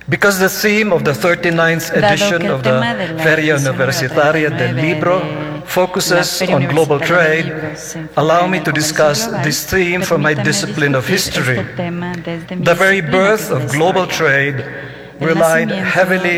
Because the theme of the 39th edition of the Feria Universitaria del Libro focuses on global trade, allow me to discuss this theme from my discipline of history. The very birth of global trade relied heavily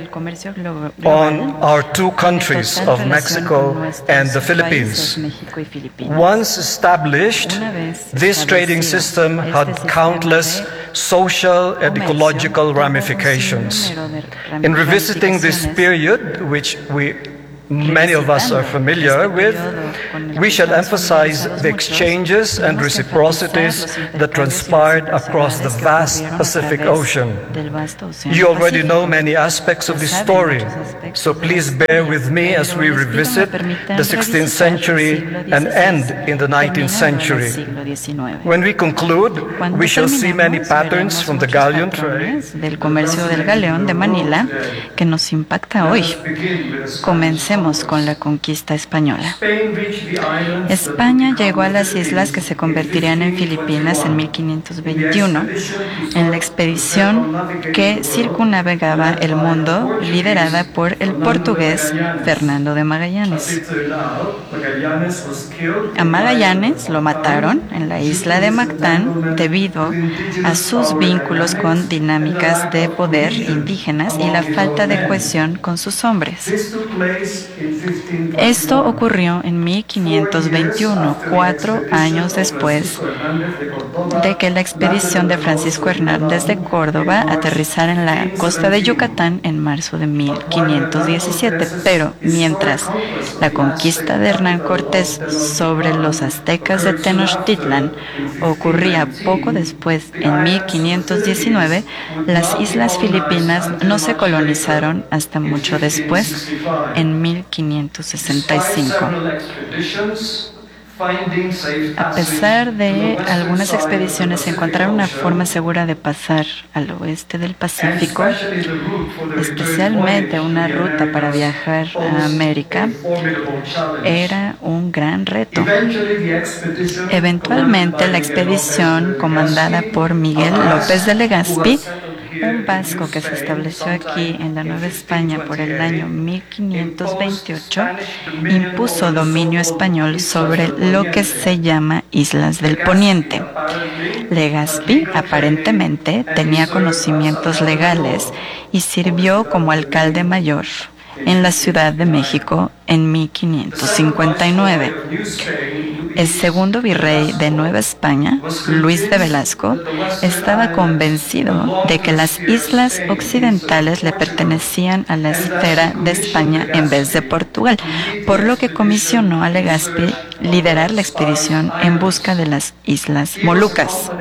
on our two countries of Mexico and the Philippines. Once established, this trading system had countless social and ecological ramifications. In revisiting this period, which many of us are familiar with, we shall emphasize the exchanges and reciprocities that transpired across the vast Pacific Ocean. You already know many aspects of this story, so please bear with me as we revisit the 16th century and end in the 19th century. When we conclude, we shall see many patterns from the galleon trade. Del comercio del galeón de Manila que nos impacta hoy. Comencemos con la conquista española. España llegó a las islas que se convertirían en Filipinas en 1521, en la expedición que circunnavegaba el mundo liderada por el portugués Fernando de Magallanes. A Magallanes lo mataron en la isla de Mactán debido a sus vínculos con dinámicas de poder indígenas y la falta de cohesión con sus hombres. Esto ocurrió en 1521, 4 años después de que la expedición de Francisco Hernández de Córdoba aterrizara en la costa de Yucatán en marzo de 1517. Pero mientras la conquista de Hernán Cortés sobre los aztecas de Tenochtitlan ocurría poco después, en 1519, las islas Filipinas no se colonizaron hasta mucho después, en 1565. A pesar de algunas expediciones encontrar una forma segura de pasar al oeste del Pacífico, especialmente una ruta para viajar a América, era un gran reto. Eventualmente, la expedición comandada por Miguel López de Legazpi, un vasco que se estableció aquí en la Nueva España por el año 1528, impuso dominio español sobre lo que se llama Islas del Poniente. Legazpi aparentemente tenía conocimientos legales y sirvió como alcalde mayor en la Ciudad de México en 1559. El segundo virrey de Nueva España, Luis de Velasco, estaba convencido de que las islas occidentales le pertenecían a la esfera de España en vez de Portugal, por lo que comisionó a Legazpi liderar la expedición en busca de las Islas Molucas.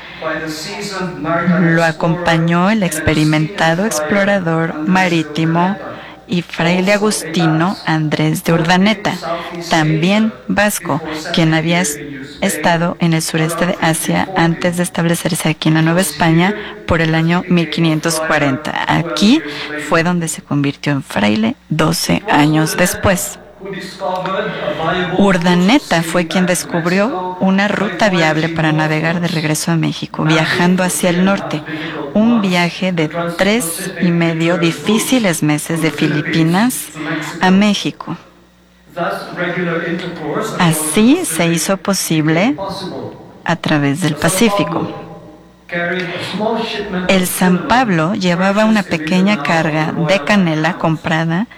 Lo acompañó el experimentado explorador marítimo y fraile agustino Andrés de Urdaneta, también vasco, quien había estado en el sureste de Asia antes de establecerse aquí en la Nueva España por el año 1540. Aquí fue donde se convirtió en fraile 12 años después. Urdaneta fue quien descubrió una ruta viable para navegar de regreso a México, viajando hacia el norte, un viaje de 3,5 difíciles meses de Filipinas a México. Así se hizo posible a través del Pacífico. El San Pablo llevaba una pequeña carga de canela comprada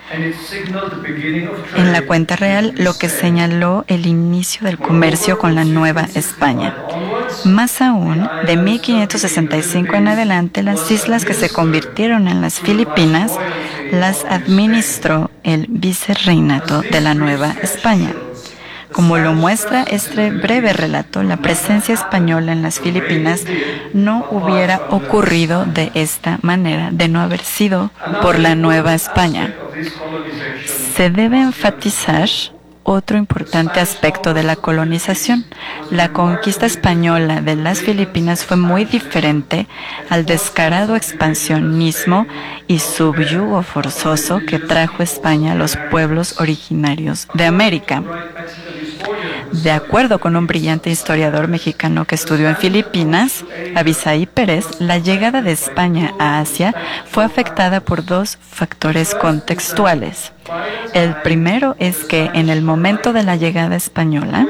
en la cuenta real, lo que señaló el inicio del comercio con la Nueva España. Más aún, de 1565 en adelante, las islas que se convirtieron en las Filipinas las administró el Vicerreinato de la Nueva España. Como lo muestra este breve relato, la presencia española en las Filipinas no hubiera ocurrido de esta manera de no haber sido por la Nueva España. Se debe enfatizar otro importante aspecto de la colonización. La conquista española de las Filipinas fue muy diferente al descarado expansionismo y subyugo forzoso que trajo España a los pueblos originarios de América. De acuerdo con un brillante historiador mexicano que estudió en Filipinas, Abisaí Pérez, la llegada de España a Asia fue afectada por dos factores contextuales. El primero es que en el momento de la llegada española,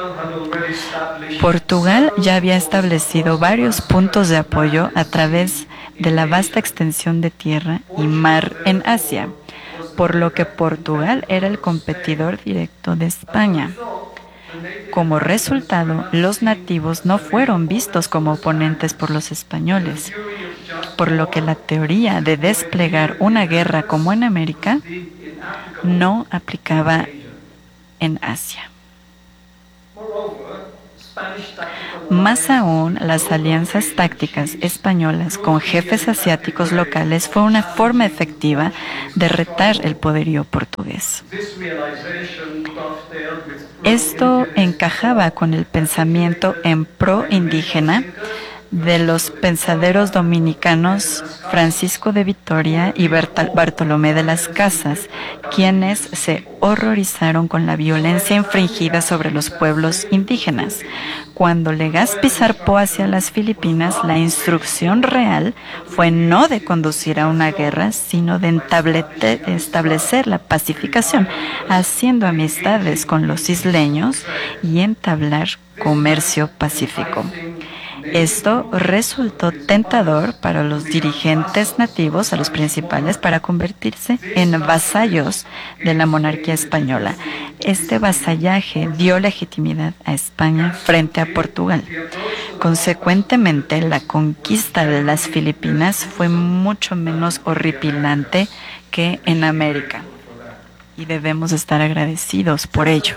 Portugal ya había establecido varios puntos de apoyo a través de la vasta extensión de tierra y mar en Asia, por lo que Portugal era el competidor directo de España. Como resultado, los nativos no fueron vistos como oponentes por los españoles, por lo que la teoría de desplegar una guerra como en América no aplicaba en Asia. Más aún, las alianzas tácticas españolas con jefes asiáticos locales fue una forma efectiva de retar el poderío portugués. Esto encajaba con el pensamiento en pro indígena de los pensaderos dominicanos Francisco de Vitoria y Bartolomé de las Casas, quienes se horrorizaron con la violencia infringida sobre los pueblos indígenas. Cuando Legazpi zarpó hacia las Filipinas, la instrucción real fue no de conducir a una guerra, sino de establecer la pacificación, haciendo amistades con los isleños y entablar comercio pacífico. Esto resultó tentador para los dirigentes nativos, a los principales, para convertirse en vasallos de la monarquía española. Este vasallaje dio legitimidad a España frente a Portugal. Consecuentemente, la conquista de las Filipinas fue mucho menos horripilante que en América, y debemos estar agradecidos por ello.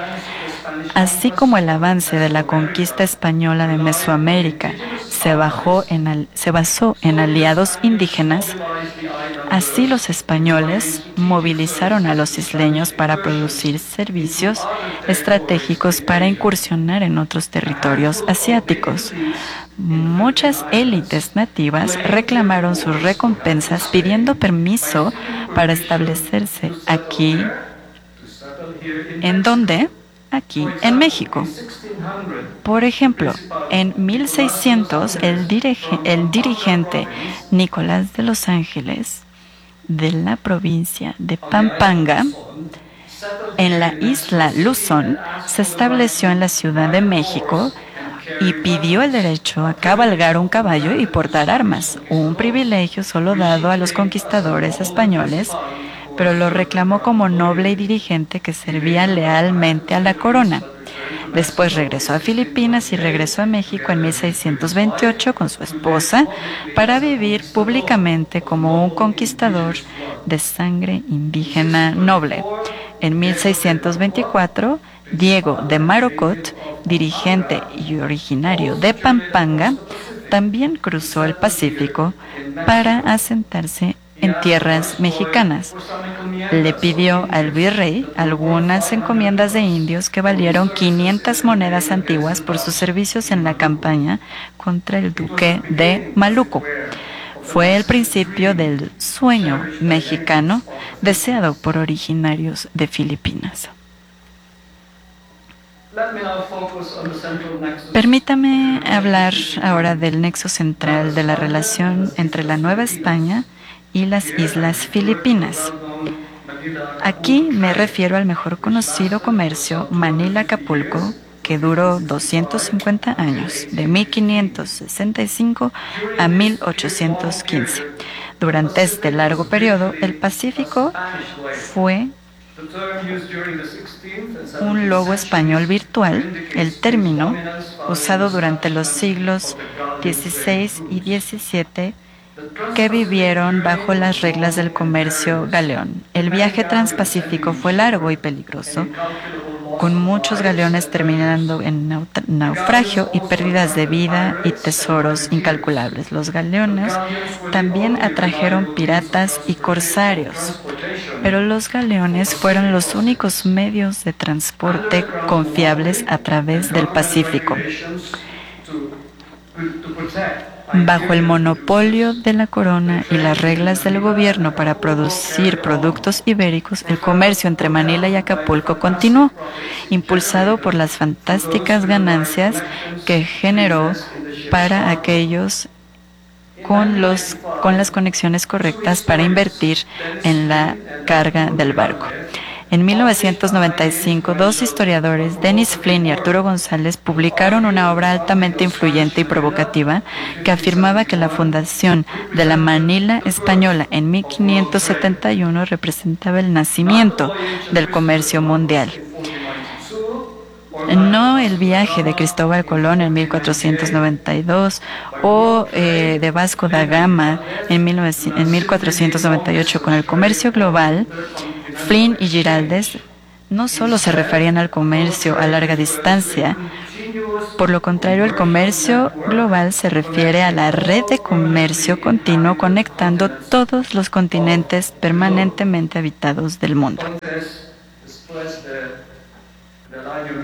Así como el avance de la conquista española de Mesoamérica se basó en aliados indígenas, así los españoles movilizaron a los isleños para producir servicios estratégicos para incursionar en otros territorios asiáticos. Muchas élites nativas reclamaron sus recompensas pidiendo permiso para establecerse aquí. ¿En dónde? Aquí, en México. Por ejemplo, en 1600, el dirigente Nicolás de los Ángeles, de la provincia de Pampanga, en la isla Luzón, se estableció en la Ciudad de México y pidió el derecho a cabalgar un caballo y portar armas, un privilegio solo dado a los conquistadores españoles, pero lo reclamó como noble y dirigente que servía lealmente a la corona. Después regresó a Filipinas y regresó a México en 1628 con su esposa para vivir públicamente como un conquistador de sangre indígena noble. En 1624, Diego de Marocot, dirigente y originario de Pampanga, también cruzó el Pacífico para asentarse en tierras mexicanas. Le pidió al virrey algunas encomiendas de indios que valieron 500 monedas antiguas por sus servicios en la campaña contra el duque de Maluco. Fue el principio del sueño mexicano deseado por originarios de Filipinas. Permítame hablar ahora del nexo central de la relación entre la Nueva España y las Islas Filipinas. Aquí me refiero al mejor conocido comercio Manila-Acapulco, que duró 250 años, de 1565 a 1815. Durante este largo periodo, el Pacífico fue un lobo español virtual, el término usado durante los siglos XVI y XVII, que vivieron bajo las reglas del comercio galeón. El viaje transpacífico fue largo y peligroso, con muchos galeones terminando en naufragio y pérdidas de vida y tesoros incalculables. Los galeones también atrajeron piratas y corsarios, pero los galeones fueron los únicos medios de transporte confiables a través del Pacífico. Bajo el monopolio de la corona y las reglas del gobierno para producir productos ibéricos, el comercio entre Manila y Acapulco continuó, impulsado por las fantásticas ganancias que generó para aquellos con las conexiones correctas para invertir en la carga del barco. En 1995, dos historiadores, Dennis Flynn y Arturo González, publicaron una obra altamente influyente y provocativa que afirmaba que la fundación de la Manila española en 1571 representaba el nacimiento del comercio mundial. No el viaje de Cristóbal Colón en 1492 o de Vasco da Gama en 1498. Con el comercio global, Flynn y Giraldes no solo se referían al comercio a larga distancia, por lo contrario, el comercio global se refiere a la red de comercio continuo conectando todos los continentes permanentemente habitados del mundo. Del año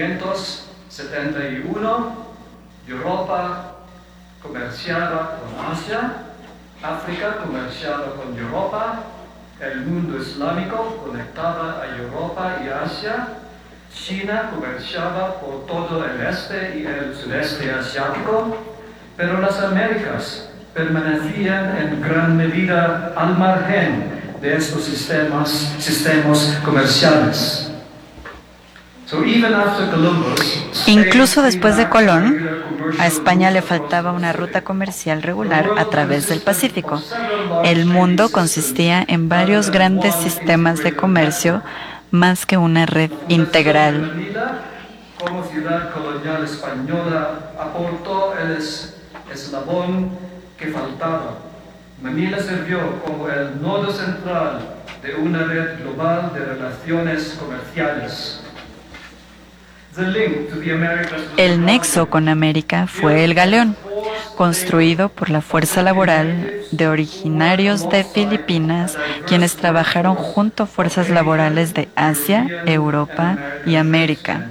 1571, Europa comerciaba con Asia, África comerciaba con Europa, el mundo islámico conectaba a Europa y Asia, China comerciaba por todo el este y el sudeste asiático, pero las Américas permanecían en gran medida al margen de estos sistemas comerciales. Incluso después de Colón, a España le faltaba una ruta comercial regular a través del Pacífico. El mundo consistía en varios grandes sistemas de comercio más que una red integral. Como ciudad colonial española aportó el eslabón que faltaba. Manila sirvió como el nodo central de una red global de relaciones comerciales. El nexo con América fue el galeón, construido por la fuerza laboral de originarios de Filipinas, quienes trabajaron junto a fuerzas laborales de Asia, Europa y América.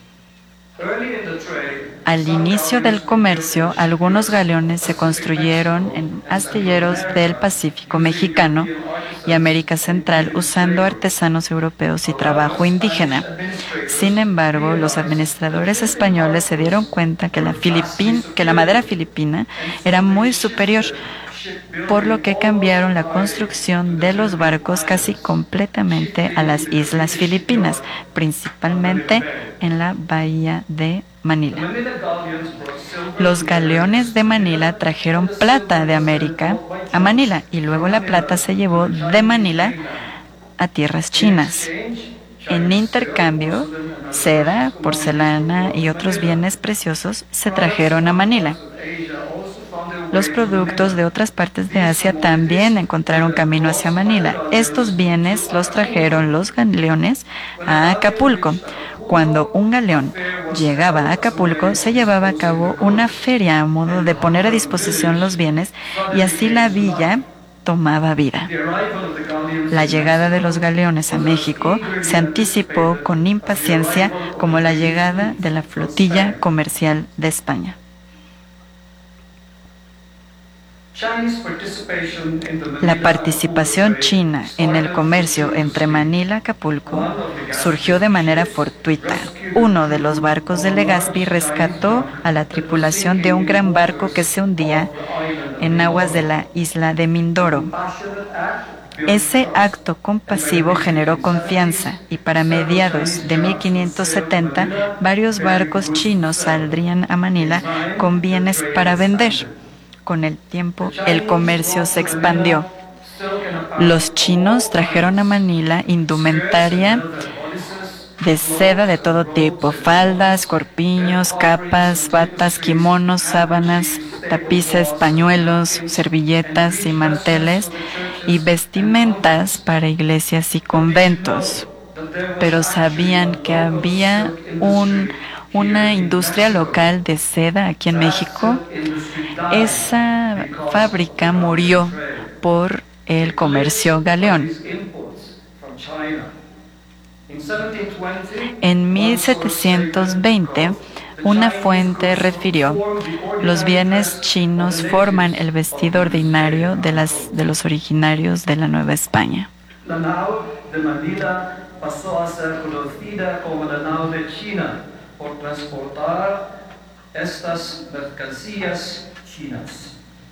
Al inicio del comercio, algunos galeones se construyeron en astilleros del Pacífico mexicano y América Central usando artesanos europeos y trabajo indígena. Sin embargo, los administradores españoles se dieron cuenta que la madera filipina era muy superior, por lo que cambiaron la construcción de los barcos casi completamente a las islas Filipinas, principalmente en la bahía de Manila. Los galeones de Manila trajeron plata de América a Manila y luego la plata se llevó de Manila a tierras chinas. En intercambio, seda, porcelana y otros bienes preciosos se trajeron a Manila. Los productos de otras partes de Asia también encontraron camino hacia Manila. Estos bienes los trajeron los galeones a Acapulco. Cuando un galeón llegaba a Acapulco, se llevaba a cabo una feria a modo de poner a disposición los bienes y así la villa tomaba vida. La llegada de los galeones a México se anticipó con impaciencia como la llegada de la flotilla comercial de España. La participación china en el comercio entre Manila y Acapulco surgió de manera fortuita. Uno de los barcos de Legazpi rescató a la tripulación de un gran barco que se hundía en aguas de la isla de Mindoro. Ese acto compasivo generó confianza y para mediados de 1570 varios barcos chinos saldrían a Manila con bienes para vender. Con el tiempo, el comercio se expandió. Los chinos trajeron a Manila indumentaria de seda de todo tipo, faldas, corpiños, capas, batas, kimonos, sábanas, tapices, pañuelos, servilletas y manteles y vestimentas para iglesias y conventos. Pero sabían que había una industria local de seda aquí en México. Esa fábrica murió por el comercio galeón. En 1720, Una fuente refirió: los bienes chinos forman el vestido ordinario de los originarios de la Nueva España. La nao de Manila pasó a ser conocida como la nao de China por transportar estas mercancías chinas.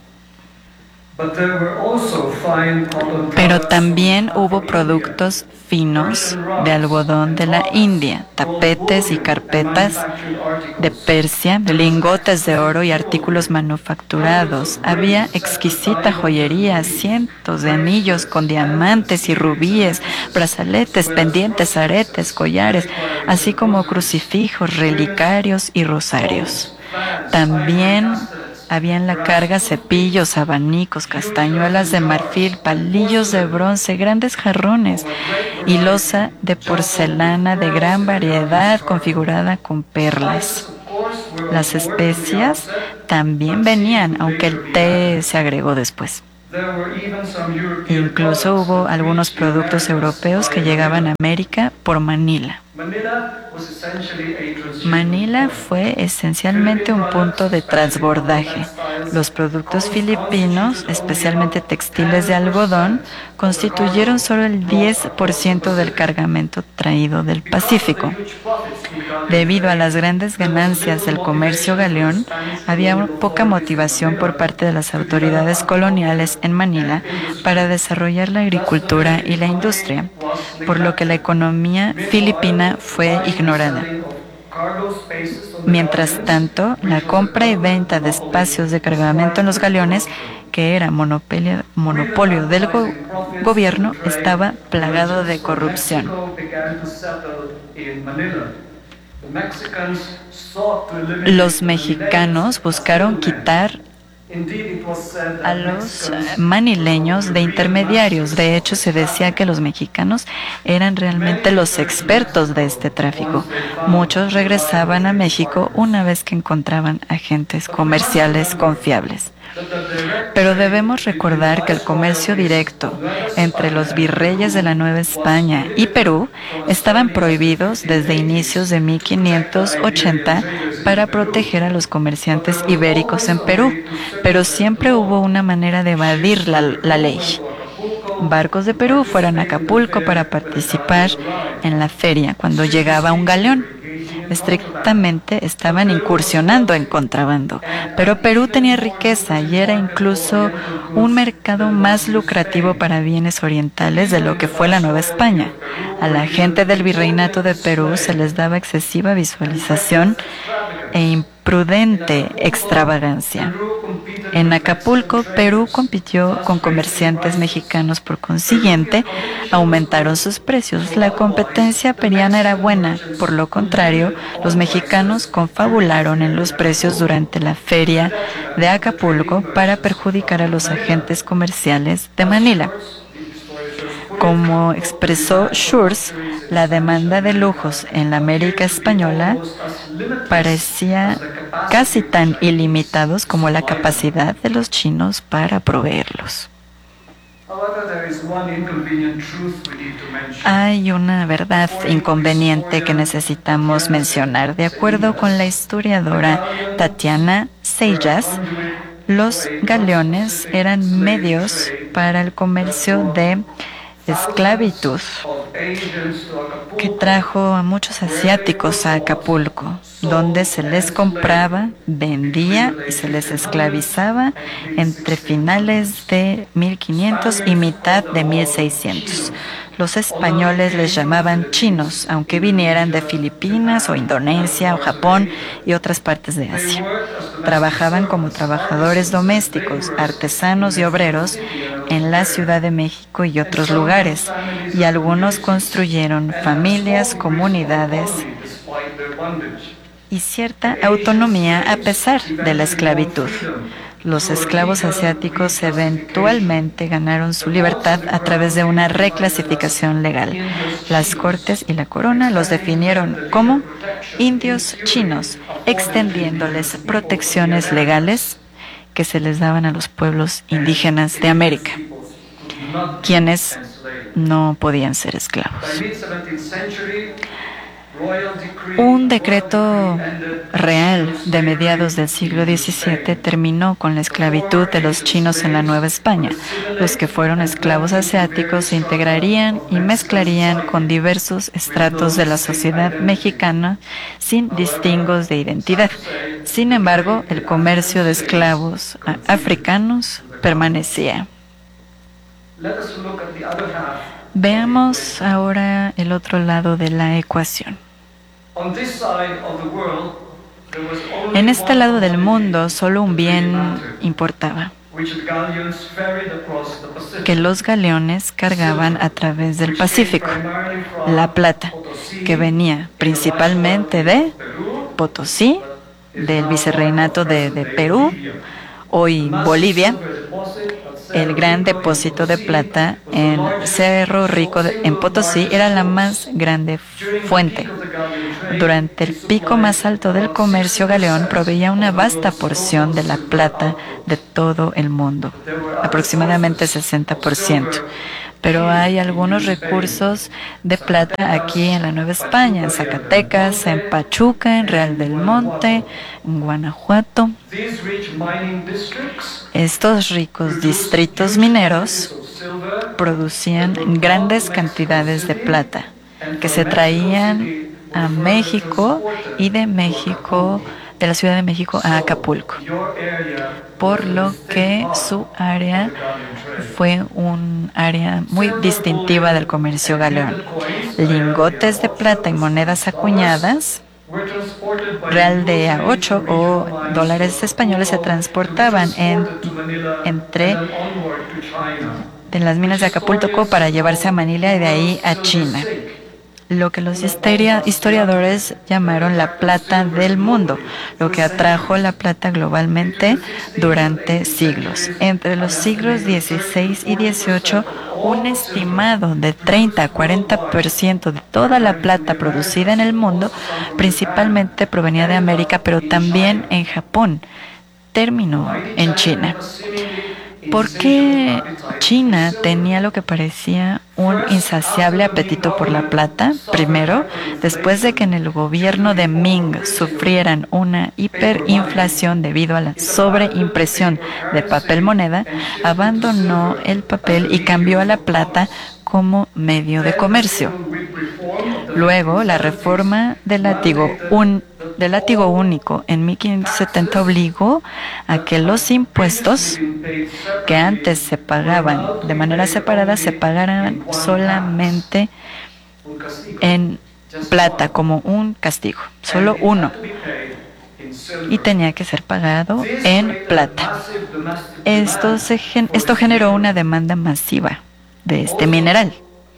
Pero también hubo productos finos de algodón de la India, tapetes y carpetas de Persia, lingotes de oro y artículos manufacturados. Había exquisita joyería, cientos de anillos con diamantes y rubíes, brazaletes, pendientes, aretes, collares, así como crucifijos, relicarios y rosarios. También había en la carga cepillos, abanicos, castañuelas de marfil, palillos de bronce, grandes jarrones y loza de porcelana de gran variedad configurada con perlas. Las especias también venían, aunque el té se agregó después. Incluso hubo algunos productos europeos que llegaban a América por Manila. Manila fue esencialmente un punto de transbordaje. Los productos filipinos, especialmente textiles de algodón, constituyeron solo el 10% del cargamento traído del Pacífico. Debido a las grandes ganancias del comercio galeón, había poca motivación por parte de las autoridades coloniales en Manila para desarrollar la agricultura y la industria, por lo que la economía filipina fue ignorada. Mientras tanto, la compra y venta de espacios de cargamento en los galeones, que era monopolio del gobierno, estaba plagado de corrupción. Los mexicanos buscaron quitar a los manileños de intermediarios. De hecho, se decía que los mexicanos eran realmente los expertos de este tráfico. Muchos regresaban a México una vez que encontraban agentes comerciales confiables. Pero debemos recordar que el comercio directo entre los virreyes de la Nueva España y Perú estaban prohibidos desde inicios de 1580 para proteger a los comerciantes ibéricos en Perú, pero siempre hubo una manera de evadir la ley. Barcos de Perú fueron a Acapulco para participar en la feria cuando llegaba un galeón. Estrictamente estaban incursionando en contrabando, pero Perú tenía riqueza y era incluso un mercado más lucrativo para bienes orientales de lo que fue la Nueva España. A la gente del virreinato de Perú se les daba excesiva visualización e imprudente extravagancia. En Acapulco, Perú compitió con comerciantes mexicanos, por consiguiente, aumentaron sus precios. La competencia periana era buena, por lo contrario, los mexicanos confabularon en los precios durante la feria de Acapulco para perjudicar a los agentes comerciales de Manila. Como expresó Schurz, la demanda de lujos en la América española parecía casi tan ilimitados como la capacidad de los chinos para proveerlos. Hay una verdad inconveniente que necesitamos mencionar. De acuerdo con la historiadora Tatiana Seijas, los galeones eran medios para el comercio de esclavitud que trajo a muchos asiáticos a Acapulco, donde se les compraba, vendía y se les esclavizaba entre finales de 1500 y mitad de 1600. Los españoles les llamaban chinos, aunque vinieran de Filipinas o Indonesia o Japón y otras partes de Asia. Trabajaban como trabajadores domésticos, artesanos y obreros en la Ciudad de México y otros lugares, y algunos construyeron familias, comunidades y cierta autonomía a pesar de la esclavitud. Los esclavos asiáticos eventualmente ganaron su libertad a través de una reclasificación legal. Las Cortes y la Corona los definieron como indios chinos, extendiéndoles protecciones legales que se les daban a los pueblos indígenas de América, quienes no podían ser esclavos. Un decreto real de mediados del siglo XVII terminó con la esclavitud de los chinos en la Nueva España. Los que fueron esclavos asiáticos se integrarían y mezclarían con diversos estratos de la sociedad mexicana sin distingos de identidad. Sin embargo, el comercio de esclavos africanos permanecía. Veamos ahora el otro lado de la ecuación. En este lado del mundo solo un bien importaba, que los galeones cargaban a través del Pacífico, la plata, que venía principalmente de Potosí, del Vicerreinato de Perú, hoy Bolivia, el gran depósito de plata en Cerro Rico en Potosí era la más grande fuente. Durante el pico más alto del comercio, Galeón proveía una vasta porción de la plata de todo el mundo, aproximadamente 60%. Pero hay algunos recursos de plata aquí en la Nueva España, en Zacatecas, en Pachuca, en Real del Monte, en Guanajuato. Estos ricos distritos mineros producían grandes cantidades de plata que se traían a México y de México, de la Ciudad de México a Acapulco, por lo que su área fue un área muy distintiva del comercio galeón. Lingotes de plata y monedas acuñadas, real de A8 o dólares españoles, se transportaban entre de las minas de Acapulco para llevarse a Manila y de ahí a China, lo que los historiadores llamaron la plata del mundo, lo que atrajo la plata globalmente durante siglos. Entre los siglos XVI y XVIII, un estimado de 30 a 40% de toda la plata producida en el mundo, principalmente provenía de América, pero también en Japón, terminó en China. ¿Por qué China tenía lo que parecía un insaciable apetito por la plata? Primero, después de que en el gobierno de Ming sufrieran una hiperinflación debido a la sobreimpresión de papel moneda, abandonó el papel y cambió a la plata como medio de comercio. Luego, la reforma del látigo único en 1570 obligó a que los impuestos que antes se pagaban de manera separada se pagaran solamente en plata como un castigo, solo uno, y tenía que ser pagado en plata. Esto generó una demanda masiva de este mineral.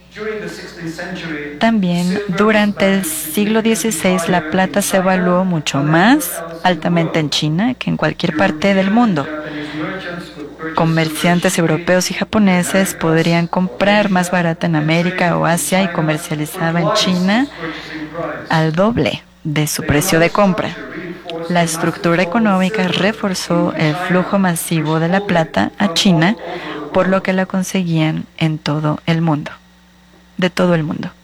También durante el siglo XVI la plata se evaluó mucho más altamente en China que en cualquier parte del mundo. Comerciantes europeos y japoneses podrían comprar más barata en América o Asia y comercializaba en China al doble de su precio de compra. La estructura económica reforzó el flujo masivo de la plata a China, por lo que la conseguían en todo el mundo. De todo el mundo.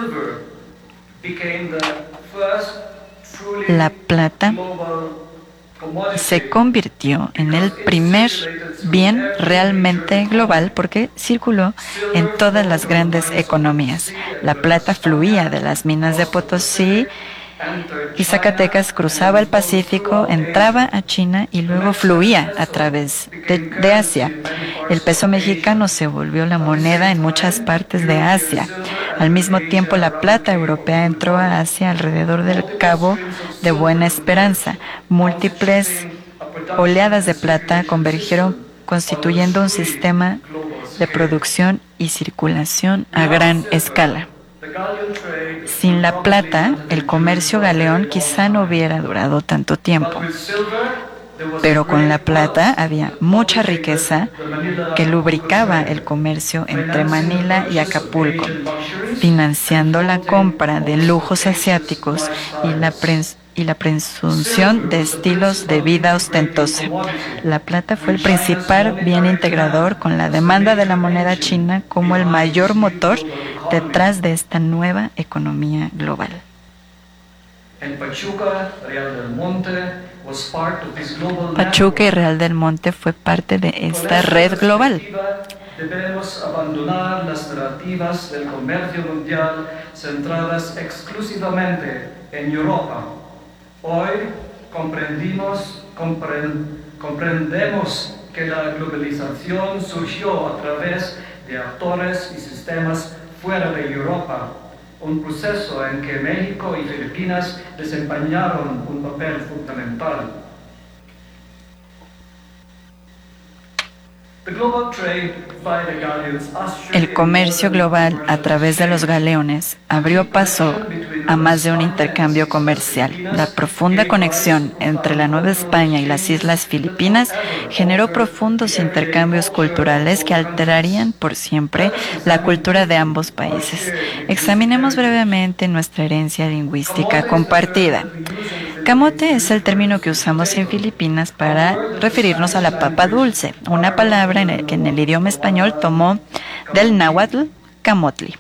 La plata se convirtió en el primer bien realmente global porque circuló en todas las grandes economías. La plata fluía de las minas de Potosí y Zacatecas, cruzaba el Pacífico, entraba a China y luego fluía a través de Asia. El peso mexicano se volvió la moneda en muchas partes de Asia. Al mismo tiempo, la plata europea entró a Asia alrededor del Cabo de Buena Esperanza. Múltiples oleadas de plata convergieron constituyendo un sistema de producción y circulación a gran escala. Sin la plata, el comercio galeón quizá no hubiera durado tanto tiempo. Pero con la plata había mucha riqueza que lubricaba el comercio entre Manila y Acapulco, financiando la compra de lujos asiáticos y la presunción de estilos de vida ostentosa. La plata fue el principal bien integrador, con la demanda de la moneda china como el mayor motor detrás de esta nueva economía global. Pachuca y Real del Monte fue parte de esta red global. Debemos abandonar las narrativas del comercio mundial centradas exclusivamente en Europa. Hoy comprendemos que la globalización surgió a través de actores y sistemas fuera de Europa, un proceso en que México y Filipinas desempeñaron un papel fundamental. El comercio global a través de los galeones abrió paso a más de un intercambio comercial. La profunda conexión entre la Nueva España y las Islas Filipinas generó profundos intercambios culturales que alterarían por siempre la cultura de ambos países. Examinemos brevemente nuestra herencia lingüística compartida. Camote es el término que usamos en Filipinas para referirnos a la papa dulce, una palabra que en el idioma español tomó del náhuatl camotli.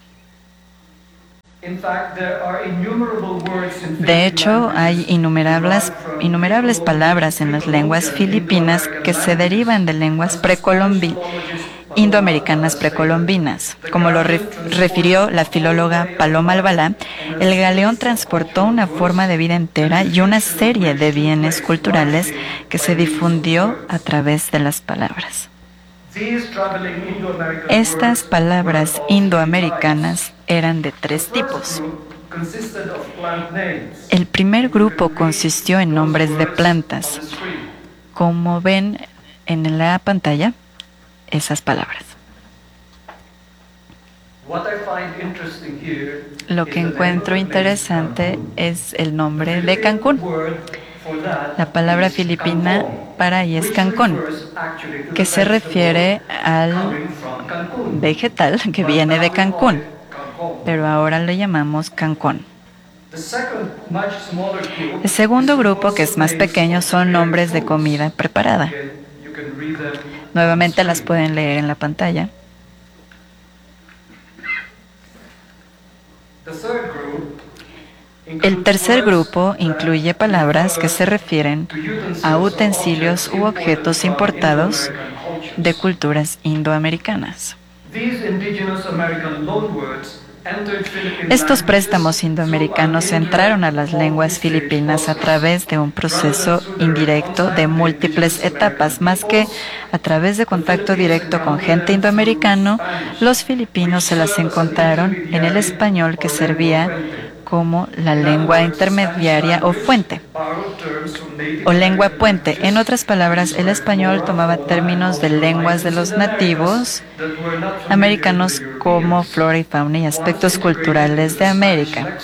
De hecho, hay innumerables palabras en las lenguas filipinas que se derivan de lenguas indoamericanas precolombinas. Como lo refirió la filóloga Paloma Albalá, el galeón transportó una forma de vida entera y una serie de bienes culturales que se difundió a través de las palabras. Estas palabras indoamericanas eran de tres tipos. El primer grupo consistió en nombres de plantas, como ven en la pantalla, esas palabras. Lo que encuentro interesante es el nombre de Cancún. La palabra filipina para ahí es Cancún, que se refiere al vegetal que viene de Cancún, pero ahora lo llamamos Cancún. El segundo grupo, que es más pequeño, son nombres de comida preparada. Nuevamente las pueden leer en la pantalla. El tercer grupo incluye palabras que se refieren a utensilios u objetos importados de culturas indoamericanas. Estos préstamos indoamericanos entraron a las lenguas filipinas a través de un proceso indirecto de múltiples etapas, más que a través de contacto directo con gente indoamericano. Los filipinos se las encontraron en el español, que servía como la lengua intermediaria o fuente, o lengua puente. En otras palabras, el español tomaba términos de lenguas de los nativos americanos como flora y fauna y aspectos culturales de América.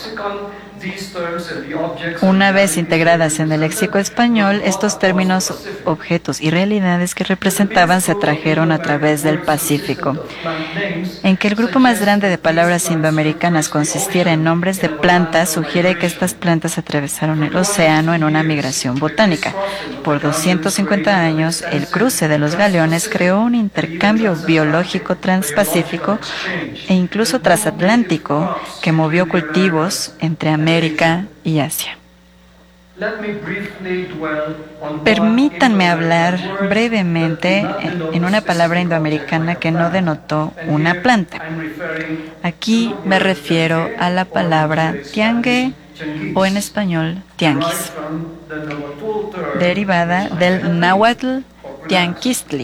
Una vez integradas en el léxico español, estos términos, objetos y realidades que representaban se trajeron a través del Pacífico. En que el grupo más grande de palabras indoamericanas consistiera en nombres de plantas, sugiere que estas plantas atravesaron el océano en una migración botánica. Por 250 años, el cruce de los galeones creó un intercambio biológico transpacífico e incluso transatlántico que movió cultivos entre América y Asia. Permítanme hablar brevemente en una palabra indoamericana que no denotó una planta. Aquí me refiero a la palabra tiangue, o en español tianguis, derivada del náhuatl tianquistli.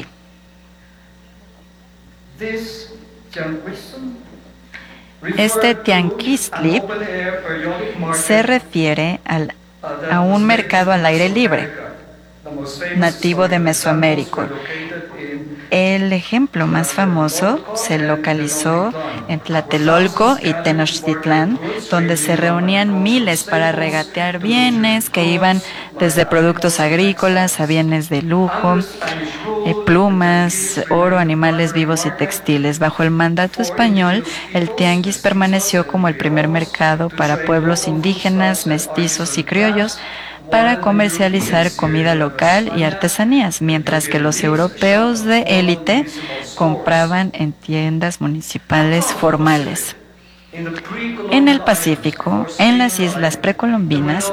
Este tianquistli se refiere a un mercado al aire libre, nativo de Mesoamérica. El ejemplo más famoso se localizó en Tlatelolco y Tenochtitlán, donde se reunían miles para regatear bienes que iban desde productos agrícolas a bienes de lujo, plumas, oro, animales vivos y textiles. Bajo el mandato español, el tianguis permaneció como el primer mercado para pueblos indígenas, mestizos y criollos, para comercializar comida local y artesanías, mientras que los europeos de élite compraban en tiendas municipales formales. En el Pacífico, en las islas precolombinas,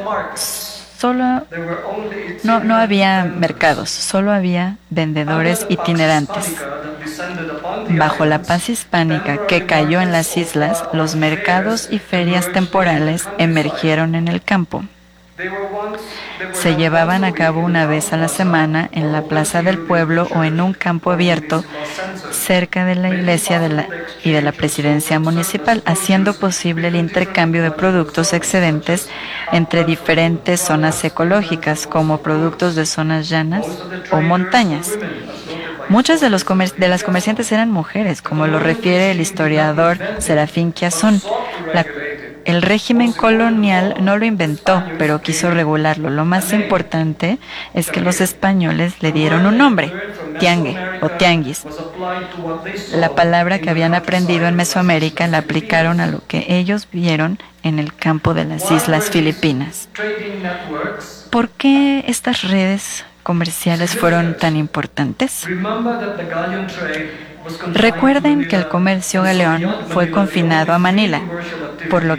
no había mercados, solo había vendedores itinerantes. Bajo la paz hispánica que cayó en las islas, los mercados y ferias temporales emergieron en el campo. Se llevaban a cabo una vez a la semana en la plaza del pueblo o en un campo abierto cerca de la iglesia y de la presidencia municipal, haciendo posible el intercambio de productos excedentes entre diferentes zonas ecológicas, como productos de zonas llanas o montañas. Muchas de las comerciantes eran mujeres, como lo refiere el historiador Serafín Quiazón. El régimen colonial no lo inventó, pero quiso regularlo. Lo más importante es que los españoles le dieron un nombre, tiangue o tianguis. La palabra que habían aprendido en Mesoamérica la aplicaron a lo que ellos vieron en el campo de las islas Filipinas. ¿Por qué estas redes comerciales fueron tan importantes? Recuerden que el comercio galeón fue confinado a Manila, por lo